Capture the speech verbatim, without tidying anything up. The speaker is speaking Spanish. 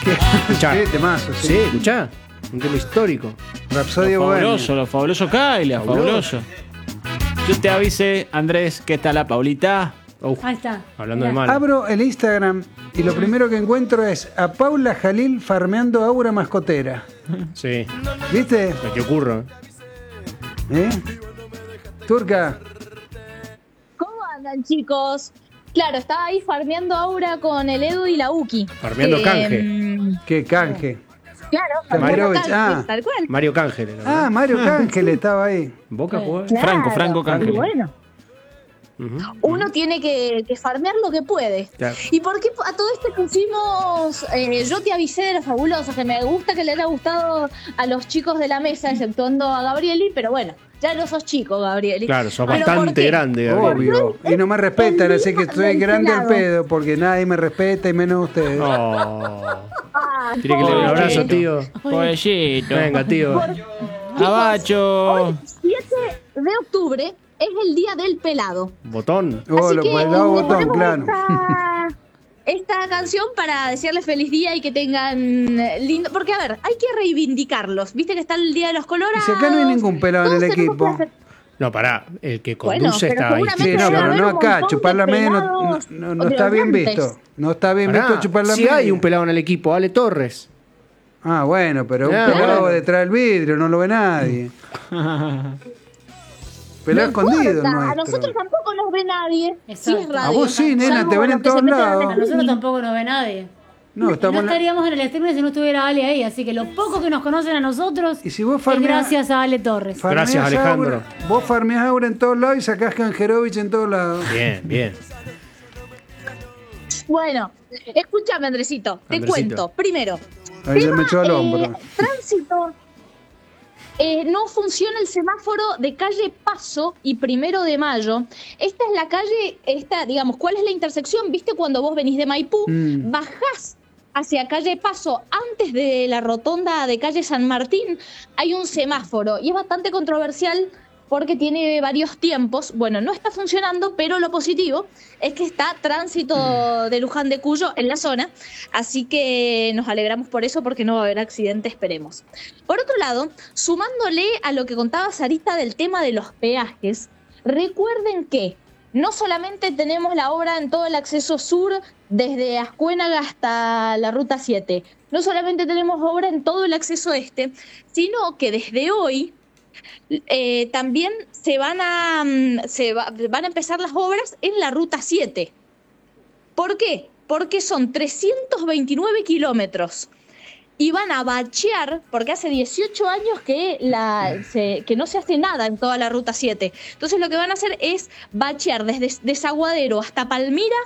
Escuchá. Sí, temazo, sí. Sí, escuchá. Un tema histórico. Rapsodia Lo Bohemia. fabuloso, lo fabuloso Kylia, fabuloso. Yo te avise, Andrés, que está la Paulita. Uf, Ahí está. hablando de Mirá. mal. Abro el Instagram y lo primero que encuentro es a Paula Jalil farmeando Aura mascotera. Sí, ¿Viste? me que ocurra. ¿Eh? Turca. ¿Cómo andan, chicos? Claro, estaba ahí farmeando Aura con el Edu y la Uki. Farmeando Que, canje. mm, Qué canje. claro, farmeando Mario, canje, ah. tal cual. Mario Cángel. ¿no? Ah, Mario Cángel estaba ahí. Boca jugó. Claro, Franco, Franco y Cángel. bueno, Ujú. uno tiene que, que farmear lo que puede. Claro. ¿Y por qué a todo esto pusimos eh, Yo te avisé de los fabulosos? Que me gusta que le haya gustado a los chicos de la mesa, exceptuando a Gabrieli, pero bueno, ya no sos chico, Gabrieli. Claro, sos ¿Pero por bastante qué? grande, Gabriel. Obvio. Y no me respetan, así que estoy Del grande al lado. pedo, porque nadie me respeta y menos ustedes. Oh. Ah, ¿Quiere que le dé un pobre. abrazo, tío? Pobrecito. Venga, tío. Abacho. Hoy, siete de octubre, es el día del pelado. Botón. Oh, Así lo que pues, le dado botón, ponemos claro. esta, esta canción para desearles feliz día y que tengan eh, lindo. Porque, a ver, hay que reivindicarlos. Viste que está el Día de los Y Colorados. si acá no hay ningún pelado en Todos el tenemos equipo. que hacer- No, pará. El que Bueno, conduce pero está ahí. seguramente Sí, no, debe pero haber no un acá. montón Chupar de la media no, pelados no, no- no está de bien antes. visto. No está bien Pará, visto chupar la si media. hay un pelado en el equipo, Ale Torres. Ah, bueno, pero un Ah, pelado bueno. detrás del vidrio, no lo ve nadie. Pelado No escondido el importa, a nuestro. nosotros tampoco nos ve nadie. Sí, Exacto. es radio. A vos sí, nena, Salvo te ven los en que se todos meten lados. en A el- nosotros tampoco nos ve nadie. No, No estamos en la- estaríamos en el streaming si no estuviera Ale ahí, así que lo poco que nos conocen a nosotros Y si vos es farmeás- gracias a Ale Torres. farmeás Gracias, Alejandro. Aura, vos farmeás Aura en todos lados y sacás Kanjerovich en todos lados. Bien, bien. Bueno, escúchame, Andresito, te Andresito. cuento. Primero, Ahí se tema, me echó al eh, hombro. tránsito. Eh, no funciona el semáforo de calle Paso y Primero de Mayo. Esta es la calle, esta, digamos, ¿cuál es la intersección? ¿Viste cuando vos venís de Maipú? Mm. Bajás hacia calle Paso, antes de la rotonda de calle San Martín, hay un semáforo y es bastante controversial porque tiene varios tiempos. Bueno, no está funcionando, pero lo positivo es que está tránsito de Luján de Cuyo en la zona, así que nos alegramos por eso porque no va a haber accidente, esperemos. Por otro lado, sumándole a lo que contaba Sarita del tema de los peajes, recuerden que no solamente tenemos la obra en todo el acceso sur, desde Ascuénaga hasta la Ruta siete, no solamente tenemos obra en todo el acceso este, sino que desde hoy eh, también se van a mm, se va- van a empezar las obras en la Ruta siete. ¿Por qué? Porque son trescientos veintinueve kilómetros y van a bachear, porque hace dieciocho años que, la, se- que no se hace nada en toda la Ruta siete. Entonces lo que van a hacer es bachear desde Desaguadero hasta Palmira